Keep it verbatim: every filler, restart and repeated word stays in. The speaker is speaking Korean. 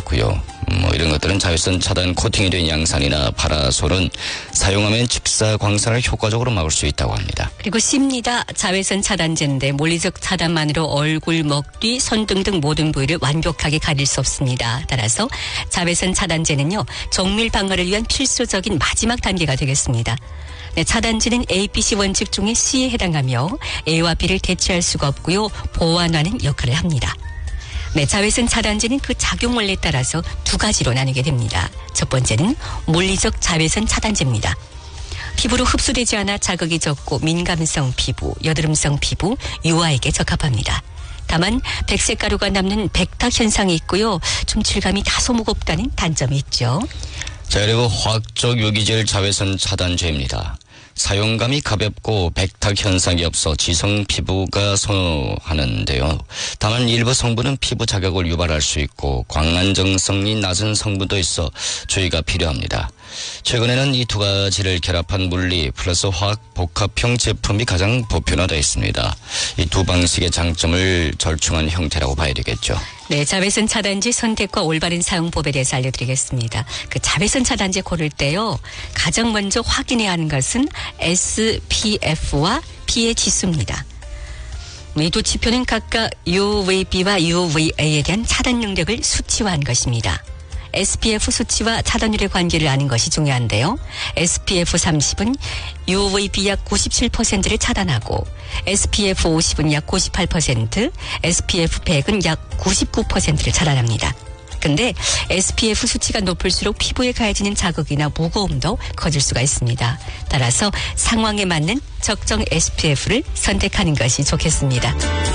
그렇고요. 뭐 이런 것들은 자외선 차단 코팅이 된 양산이나 파라솔은 사용하면 직사 광선을 효과적으로 막을 수 있다고 합니다. 그리고 C입니다. 자외선 차단제인데 물리적 차단만으로 얼굴, 목 뒤, 손등 등 모든 부위를 완벽하게 가릴 수 없습니다. 따라서 자외선 차단제는요, 정밀 방어를 위한 필수적인 마지막 단계가 되겠습니다. 네, 차단제는 A, B, C 원칙 중에 C에 해당하며 A와 B를 대체할 수가 없고요, 보완하는 역할을 합니다. 네, 자외선 차단제는 그 작용 원리에 따라서 두 가지로 나누게 됩니다. 첫 번째는 물리적 자외선 차단제입니다. 피부로 흡수되지 않아 자극이 적고 민감성 피부, 여드름성 피부, 유아에게 적합합니다. 다만 백색 가루가 남는 백탁 현상이 있고요. 좀 질감이 다소 무겁다는 단점이 있죠. 자, 그리고 화학적 유기질 자외선 차단제입니다. 사용감이 가볍고 백탁 현상이 없어 지성 피부가 선호하는데요. 다만 일부 성분은 피부 자극을 유발할 수 있고 광안정성이 낮은 성분도 있어 주의가 필요합니다. 최근에는 이 두 가지를 결합한 물리 플러스 화학 복합형 제품이 가장 보편화되어 있습니다. 이 두 방식의 장점을 절충한 형태라고 봐야 되겠죠. 네, 자외선 차단제 선택과 올바른 사용법에 대해서 알려드리겠습니다. 그 자외선 차단제 고를 때요, 가장 먼저 확인해야 하는 것은 에스피에프와 피의 지수입니다. 이 두 지표는 각각 유브이비와 유브이에이에 대한 차단 능력을 수치화한 것입니다. 에스피에프 수치와 차단율의 관계를 아는 것이 중요한데요. 에스피에프 삼십은 유브이비 약 구십칠 퍼센트를 차단하고 에스피에프 오십은 약 구십팔 퍼센트, 에스피에프 백은 약 구십구 퍼센트를 차단합니다. 근데 에스피에프 수치가 높을수록 피부에 가해지는 자극이나 무거움도 커질 수가 있습니다. 따라서 상황에 맞는 적정 에스피에프를 선택하는 것이 좋겠습니다.